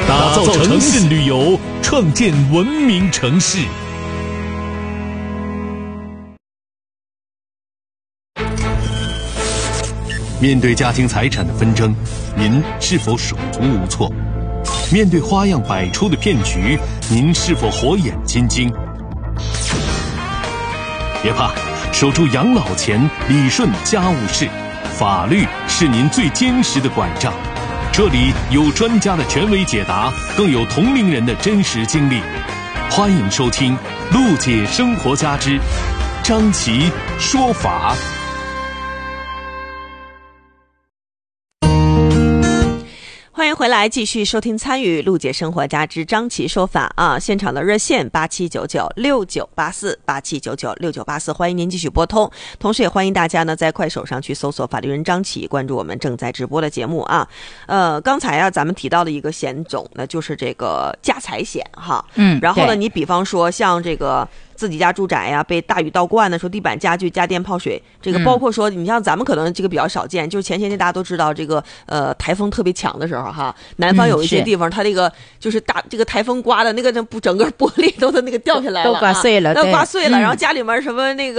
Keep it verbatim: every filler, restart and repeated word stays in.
打造城市旅游，创建文明城市。面对家庭财产的纷争，您是否手足无措？面对花样百出的骗局，您是否火眼金睛？别怕，守住养老钱，理顺家务事，法律是您最坚实的拐杖。这里有专家的权威解答，更有同龄人的真实经历。欢迎收听《陆姐生活家之张琪说法》。 欢迎回来，继续收听参与陆姐生活家之张琪说法啊！现场的热线八七九九六九八四八七九九六九八四，欢迎您继续拨通。同时也欢迎大家呢在快手上去搜索法律人张琪，关注我们正在直播的节目啊。呃，刚才啊咱们提到的一个险种呢，就是这个家财险哈。嗯，然后呢，你比方说像这个。自己家住宅呀、啊，被大雨倒灌的时候，地板、家具、家电泡水，这个包括说，你像咱们可能这个比较少见，就是前些年大家都知道，这个呃台风特别强的时候哈，南方有一些地方，嗯、它这个就是大这个台风刮的那个不整个玻璃都是那个掉下来了、啊， 都刮碎了， 都刮碎了， 嗯、 然后家里面什么那个。